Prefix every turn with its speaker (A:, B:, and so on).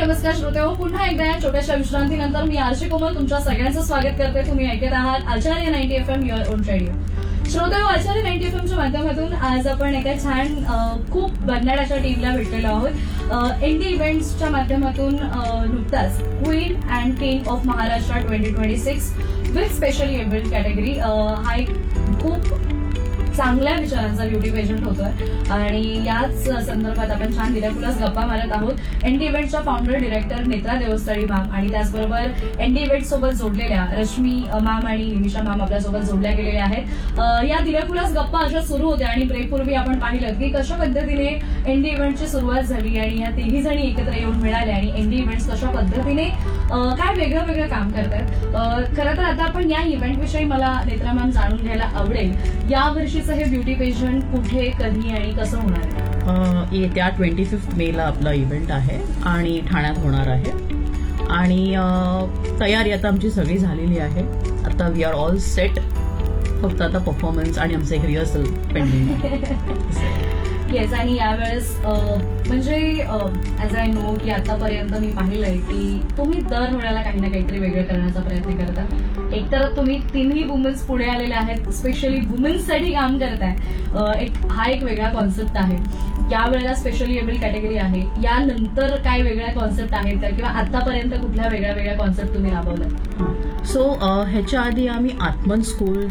A: नमस्कार श्रोतेहो, पुन्हा एकदा या छोट्याशा विश्रांतीनंतर मी आरजे कोमल तुमच्या सगळ्यांचं स्वागत करते. तुम्ही ऐकत आहात आचार्य 90 FM युअर ओन रेडिओ. श्रोतेहो, आचार्य 90 FMच्या माध्यमातून आज आपण एका छान खूप बदनाडाच्या टीमला भेटलेलो आहोत. इंडी इव्हेंट्सच्या माध्यमातून नुकताच queen and king of Maharashtra 2026 with specially abled category हा एक खूप चांगल्या विचारांचा ब्युटी पेजंट होतोय आणि याच संदर्भात आपण छान दिल्यापुलाच गप्पा मारत आहोत. ND इव्हेंटच्या founder director Netra Deosthali ma'am आणि त्याचबरोबर एनडी इव्हेंट सोबत जोडलेल्या रश्मी मॅम आणि निमिषा मॅम आपल्यासोबत जोडल्या गेलेल्या आहेत. या दिल्यापुलाच गप्पा अशा सुरू होत्या आणि ब्रेकपूर्वी आपण पाहिलं की कशा पद्धतीने एनडी इव्हेंटची सुरुवात झाली आणि या तिघी जणी एकत्र येऊन मिळाल्या आणि एनडी इव्हेंट्स कशा पद्धतीने काय वेगळं वेगळं काम करतात. खरं तर आता आपण या इव्हेंटविषयी मला नेत्रा मॅम जाणून घ्यायला आवडेल. यावर्षी हे ब्युटी पेजंट कुठे, कधी आणि कसं होणार आहे?
B: येत्या 25 मेला आपला इव्हेंट आहे आणि ठाण्यात होणार आहे आणि तयारी आता आमची सगळी झालेली आहे. आता वी आर ऑल सेट. फक्त आता परफॉर्मन्स आणि आमचं एक रिहर्सल पेंडिंग.
A: येस, आणि यावेळेस म्हणजे ऍज आय नो की आतापर्यंत मी पाहिलंय की तुम्ही दर वेळेला काही ना काहीतरी वेगळं करण्याचा प्रयत्न करता. एकतर तुम्ही तिन्ही वुमन्स पुढे आलेल्या आहेत, स्पेशली वुमन्ससाठी काम करताय. हा एक वेगळा कॉन्सेप्ट आहे. यावेळेला स्पेशली एबल कॅटेगरी आहे. यानंतर काय वेगळ्या कॉन्सेप्ट आहेत का, किंवा आतापर्यंत कुठल्या वेगळ्या वेगळ्या कॉन्सेप्ट तुम्ही राबवलाय?
B: सो ह्याच्या आधी आम्ही आत्मन स्कूल